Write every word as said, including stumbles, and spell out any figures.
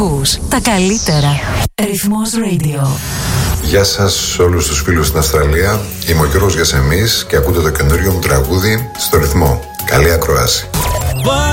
Ακούς τα καλύτερα. Ρυθμός Radio. Γεια σας όλους τους φίλους στην Αυστραλία. Είμαι ο Γιώργος Γεσεμής και ακούτε το καινούριο μου τραγούδι στο Ρυθμό. Καλή ακρόαση.